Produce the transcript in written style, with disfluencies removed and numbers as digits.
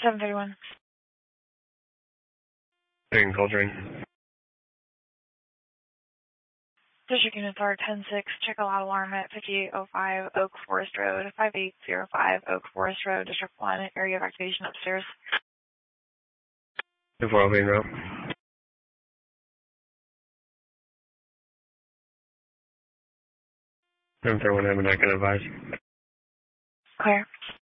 731. Taking Coltrane. District units are 10-6, check a loud alarm at 5805 Oak Forest Road, 5805 Oak Forest Road, District 1, area of activation upstairs. 24 Main Road. 731 Hammond, I can advise. Clear.